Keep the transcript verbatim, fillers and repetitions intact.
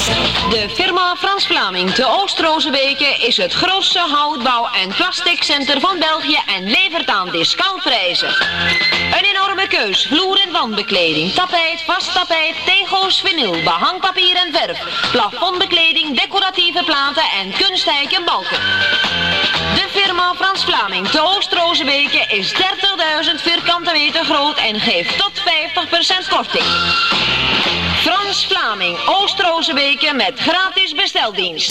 De firma Frans Vlaming te Oost-Rozenbeke is het grootste houtbouw- en plasticcentrum van België en levert aan discountprijzen. Een enorme keus, vloer- en wandbekleding, tapijt, vast tapijt, tegels, vinyl, behangpapier en verf, plafondbekleding, decoratieve platen en kunsteiken balken. De firma Frans Vlaming te Oost-Rozenbeke is dertigduizend vierkante meter groot en geeft tot vijftig procent korting. Frans Vlaming, Oost-Rozenbeke met gratis besteldienst.